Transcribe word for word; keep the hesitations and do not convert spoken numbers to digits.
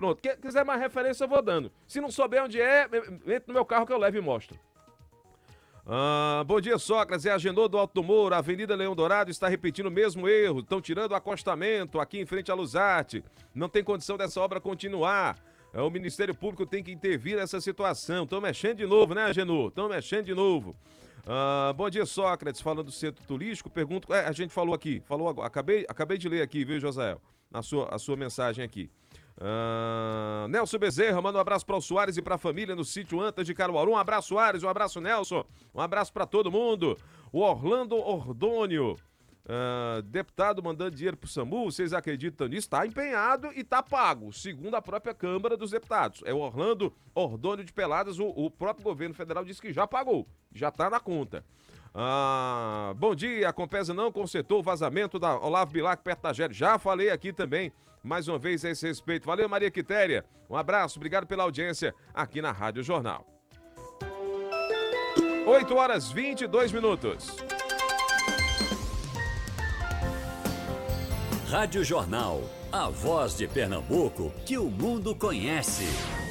pronto. Quem quiser mais referência, eu vou dando. Se não souber onde é, entra no meu carro que eu levo e mostro. Ah, bom dia, Sócrates. É Agenor do Alto do Moura, Avenida Leão Dourado está repetindo o mesmo erro. Estão tirando o acostamento aqui em frente à Luzarte. Não tem condição dessa obra continuar. O Ministério Público tem que intervir nessa situação. Estão mexendo de novo, né, Agenor? Estão mexendo de novo. Ah, bom dia, Sócrates. Falando do centro turístico, pergunto. É, a gente falou aqui, falou agora. Acabei, acabei de ler aqui, viu, Josael? Na sua, a sua mensagem aqui. Uh, Nelson Bezerra, manda um abraço para o Soares e para a família no sítio Antas de Caruaru. Um abraço, Soares, um abraço, Nelson. Um abraço para todo mundo. O Orlando Ordônio, uh, deputado mandando dinheiro pro SAMU, vocês acreditam nisso? Está empenhado e está pago, segundo a própria Câmara dos Deputados. É o Orlando Ordônio de Peladas, o, o próprio governo federal disse que já pagou, já está na conta. Ah, bom dia, a Compesa não consertou o vazamento da Olavo Bilac perto da Gere. Já falei aqui também, mais uma vez a esse respeito. Valeu, Maria Quitéria. Um abraço, obrigado pela audiência aqui na Rádio Jornal. oito horas e vinte e dois minutos. Rádio Jornal, a voz de Pernambuco que o mundo conhece.